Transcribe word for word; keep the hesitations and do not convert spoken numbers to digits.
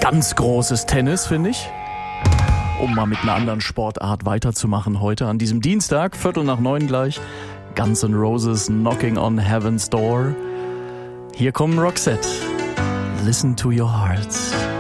ganz großes Tennis, finde ich. Um mal mit einer anderen Sportart weiterzumachen heute an diesem Dienstag, Viertel nach neun gleich. Guns N' Roses, Knocking on Heaven's Door. Hier kommen Roxette. Listen to your heart.